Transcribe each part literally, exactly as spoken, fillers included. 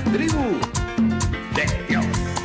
tribu de Dios.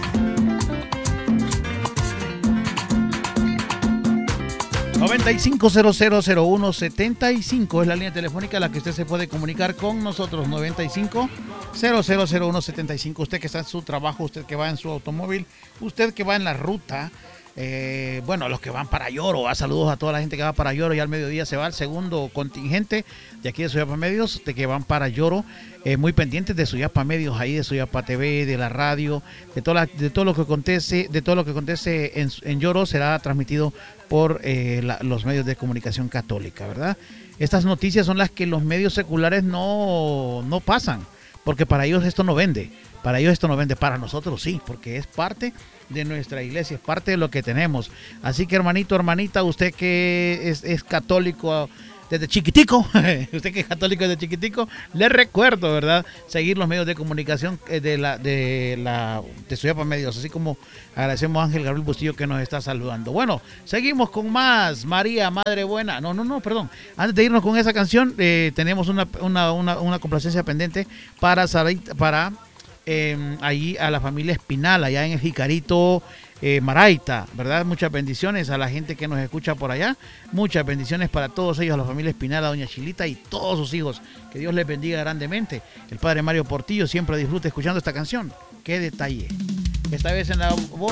noventa y cinco cero cero cero uno setenta y cinco es la línea telefónica a la que usted se puede comunicar con nosotros. Noventa y cinco cero cero cero uno setenta y cinco. Usted que está en su trabajo, usted que va en su automóvil, usted que va en la ruta. Eh, bueno, los que van para Lloro, a saludos a toda la gente que va para Lloro. Ya al mediodía se va el segundo contingente de aquí de Suyapa Medios, de que van para Lloro, eh, muy pendientes de Suyapa Medios, ahí de Suyapa T V, de la radio, de, toda la, de todo lo que acontece, de todo lo que acontece en, en Lloro será transmitido por eh, la, los medios de comunicación católica, ¿verdad? Estas noticias son las que los medios seculares no, no pasan, porque para ellos esto no vende. Para ellos esto no vende, para nosotros sí, porque es parte de nuestra iglesia, es parte de lo que tenemos. Así que hermanito, hermanita, usted que es, es católico desde chiquitico, usted que es católico desde chiquitico, le recuerdo, ¿verdad? Seguir los medios de comunicación de la de la de Suyapa Medios, así como agradecemos a Ángel Gabriel Bustillo que nos está saludando. Bueno, seguimos con más. María, Madre Buena. No, no, no, perdón. Antes de irnos con esa canción, eh, tenemos una, una, una, una complacencia pendiente para para Eh, ahí a la familia Espinal, allá en el Jicarito, eh, Maraita, ¿verdad? Muchas bendiciones a la gente que nos escucha por allá, muchas bendiciones para todos ellos, a la familia Espinal, a doña Chilita y todos sus hijos, que Dios les bendiga grandemente. El padre Mario Portillo siempre disfruta escuchando esta canción. Qué detalle. Esta vez en la voz